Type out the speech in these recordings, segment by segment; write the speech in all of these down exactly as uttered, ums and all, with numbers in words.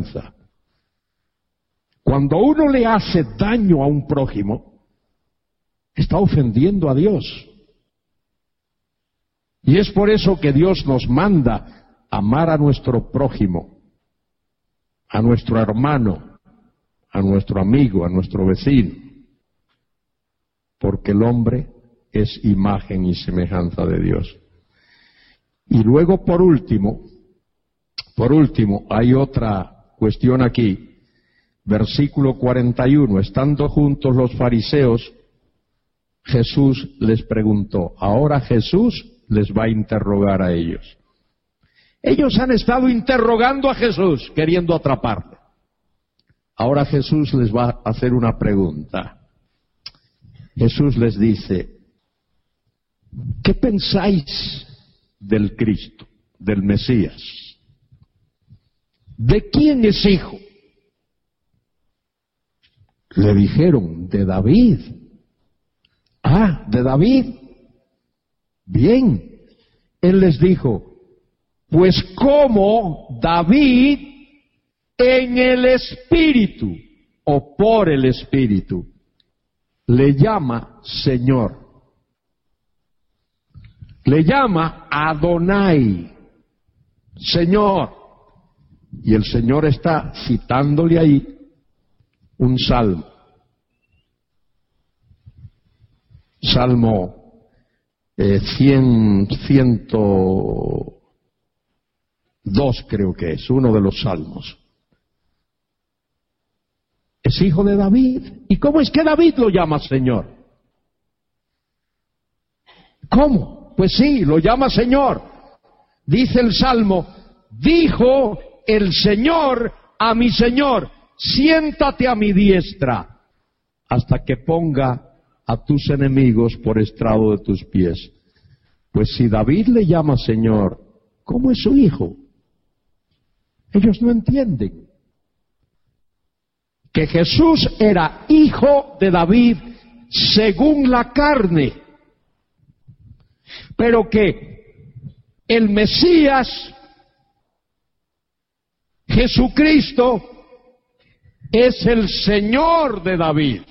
semejanza. Cuando uno le hace daño a un prójimo, está ofendiendo a Dios. Y es por eso que Dios nos manda amar a nuestro prójimo, a nuestro hermano, a nuestro amigo, a nuestro vecino, porque el hombre es imagen y semejanza de Dios. Y luego, por último, por último, hay otra cuestión aquí. Versículo cuarenta y uno, estando juntos los fariseos, Jesús les preguntó. Ahora Jesús les va a interrogar a ellos. Ellos han estado interrogando a Jesús, queriendo atraparle. Ahora Jesús les va a hacer una pregunta. Jesús les dice, ¿qué pensáis del Cristo, del Mesías? ¿De quién es hijo? Le dijeron, de David. Ah, de David. Bien. Él les dijo, pues como David en el Espíritu o por el Espíritu le llama Señor. Le llama Adonai, Señor. Y el Señor está citándole ahí un salmo. Salmo eh, cien, ciento dos creo que es, uno de los salmos. Es hijo de David. ¿Y cómo es que David lo llama Señor? ¿Cómo? Pues sí, lo llama Señor. Dice el Salmo, dijo el Señor a mi Señor, siéntate a mi diestra hasta que ponga a tus enemigos por estrado de tus pies. Pues si David le llama Señor, ¿cómo es su hijo? Ellos no entienden que Jesús era hijo de David según la carne, pero que el Mesías, Jesucristo, es el Señor de David.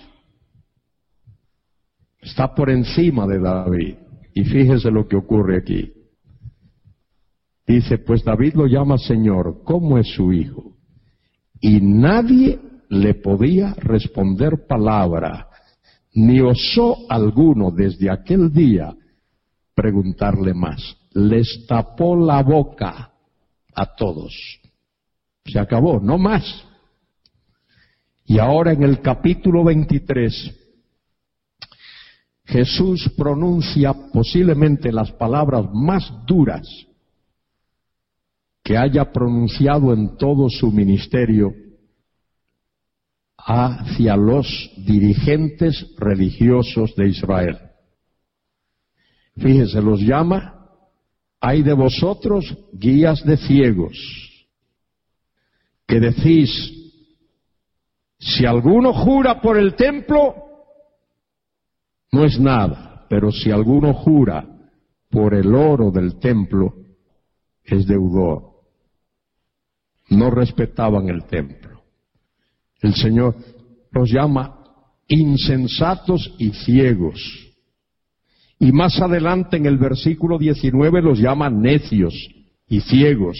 Está por encima de David. Y fíjese lo que ocurre aquí. Dice, pues David lo llama Señor, ¿cómo es su hijo? Y nadie le podía responder palabra, ni osó alguno desde aquel día preguntarle más. Les tapó la boca a todos. Se acabó, no más. Y ahora en el capítulo veintitrés, Jesús pronuncia posiblemente las palabras más duras que haya pronunciado en todo su ministerio hacia los dirigentes religiosos de Israel. Fíjese, los llama, hay de vosotros guías de ciegos, que decís, si alguno jura por el templo, no es nada, pero si alguno jura por el oro del templo, es deudor. No respetaban el templo. El Señor los llama insensatos y ciegos. Y más adelante en el versículo diecinueve los llama necios y ciegos.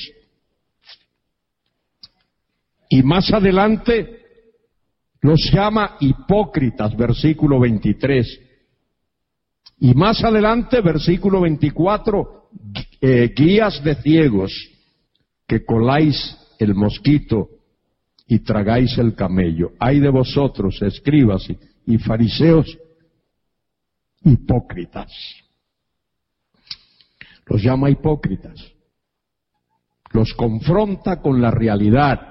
Y más adelante los llama hipócritas, versículo veintitrés. Y más adelante, versículo veinticuatro, eh, guías de ciegos, que coláis el mosquito y tragáis el camello. Ay de vosotros, escribas y, y fariseos, hipócritas. Los llama hipócritas. Los confronta con la realidad.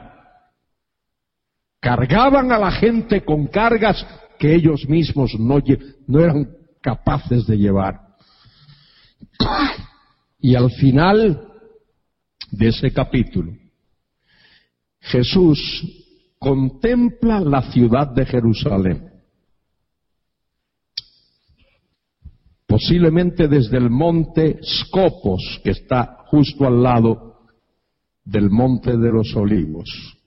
Cargaban a la gente con cargas que ellos mismos no, no eran capaces de llevar. Y al final de ese capítulo, Jesús contempla la ciudad de Jerusalén, posiblemente desde el monte Scopos, que está justo al lado del monte de los Olivos.